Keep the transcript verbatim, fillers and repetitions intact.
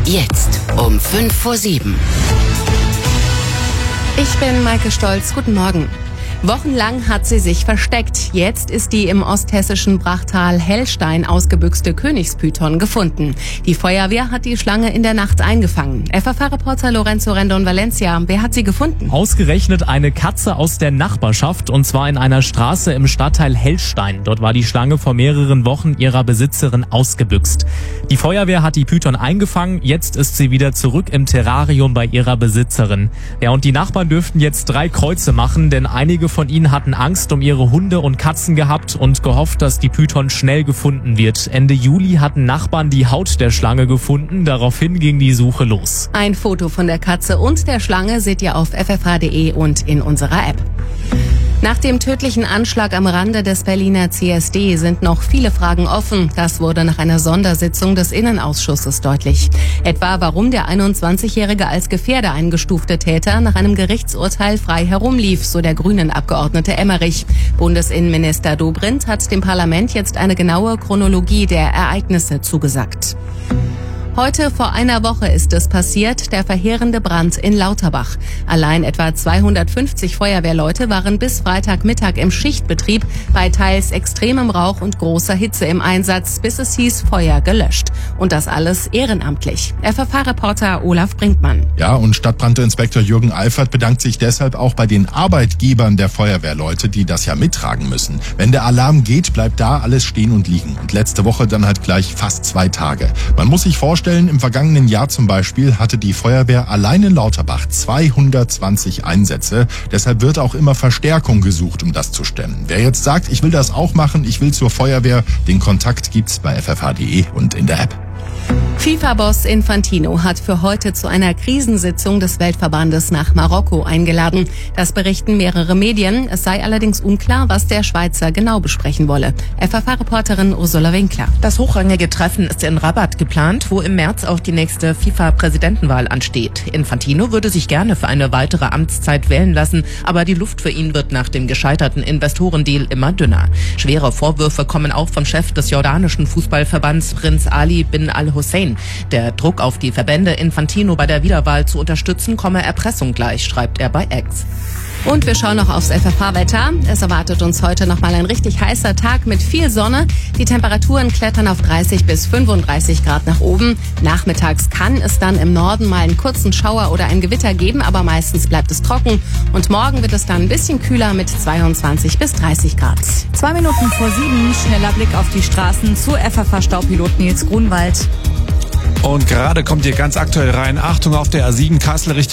Jetzt um fünf vor sieben. Ich bin Maike Stolz. Guten Morgen. Wochenlang hat sie sich versteckt. Jetzt ist die im osthessischen Brachtal Hellstein ausgebüxte Königspython gefunden. Die Feuerwehr hat die Schlange in der Nacht eingefangen. F F H-Reporter Lorenzo Rendon Valencia, wer hat sie gefunden? Ausgerechnet eine Katze aus der Nachbarschaft, und zwar in einer Straße im Stadtteil Hellstein. Dort war die Schlange vor mehreren Wochen ihrer Besitzerin ausgebüxt. Die Feuerwehr hat die Python eingefangen. Jetzt ist sie wieder zurück im Terrarium bei ihrer Besitzerin. Ja, und die Nachbarn dürften jetzt drei Kreuze machen, denn einige von ihnen hatten Angst um ihre Hunde und Katzen gehabt und gehofft, dass die Python schnell gefunden wird. Ende Juli hatten Nachbarn die Haut der Schlange gefunden. Daraufhin ging die Suche los. Ein Foto von der Katze und der Schlange seht ihr auf f f h punkt d e und in unserer App. Nach dem tödlichen Anschlag am Rande des Berliner C S D sind noch viele Fragen offen. Das wurde nach einer Sondersitzung des Innenausschusses deutlich. Etwa, warum der einundzwanzigjährige als Gefährder eingestufte Täter nach einem Gerichtsurteil frei herumlief, so der Grünen-Abgeordnete Emmerich. Bundesinnenminister Dobrindt hat dem Parlament jetzt eine genaue Chronologie der Ereignisse zugesagt. Heute vor einer Woche ist es passiert, der verheerende Brand in Lauterbach. Allein etwa zweihundertfünfzig Feuerwehrleute waren bis Freitagmittag im Schichtbetrieb bei teils extremem Rauch und großer Hitze im Einsatz, bis es hieß, Feuer gelöscht. Und das alles ehrenamtlich. F F H-Reporter Olaf Brinkmann. Ja, und Stadtbrandinspektor Jürgen Alfert bedankt sich deshalb auch bei den Arbeitgebern der Feuerwehrleute, die das ja mittragen müssen. Wenn der Alarm geht, bleibt da alles stehen und liegen. Und letzte Woche dann halt gleich fast zwei Tage. Man muss sich vorstellen, im vergangenen Jahr zum Beispiel hatte die Feuerwehr allein in Lauterbach zweihundertzwanzig Einsätze. Deshalb wird auch immer Verstärkung gesucht, um das zu stemmen. Wer jetzt sagt, ich will das auch machen, ich will zur Feuerwehr, den Kontakt gibt's bei f f h punkt d e und in der App. FIFA-Boss Infantino hat für heute zu einer Krisensitzung des Weltverbandes nach Marokko eingeladen. Das berichten mehrere Medien. Es sei allerdings unklar, was der Schweizer genau besprechen wolle. F F H-Reporterin Ursula Winkler. Das hochrangige Treffen ist in Rabat geplant, wo im März auch die nächste FIFA-Präsidentenwahl ansteht. Infantino würde sich gerne für eine weitere Amtszeit wählen lassen, aber die Luft für ihn wird nach dem gescheiterten Investorendeal immer dünner. Schwere Vorwürfe kommen auch vom Chef des jordanischen Fußballverbands Prinz Ali bin al-Hussein. Der Druck auf die Verbände, Infantino bei der Wiederwahl zu unterstützen, komme Erpressung gleich, schreibt er bei X. Und wir schauen noch aufs F F H-Wetter. Es erwartet uns heute nochmal ein richtig heißer Tag mit viel Sonne. Die Temperaturen klettern auf dreißig bis fünfunddreißig Grad nach oben. Nachmittags kann es dann im Norden mal einen kurzen Schauer oder ein Gewitter geben, aber meistens bleibt es trocken. Und morgen wird es dann ein bisschen kühler mit zweiundzwanzig bis dreißig Grad. Zwei Minuten vor sieben, schneller Blick auf die Straßen zu F F H-Staupilot Nils Grunwald. Und gerade kommt hier ganz aktuell rein, Achtung auf der A sieben Kassel Richtung